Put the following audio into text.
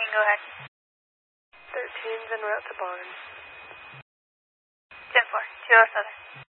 Go ahead. 13's en route to Barnes. 10-4, 207.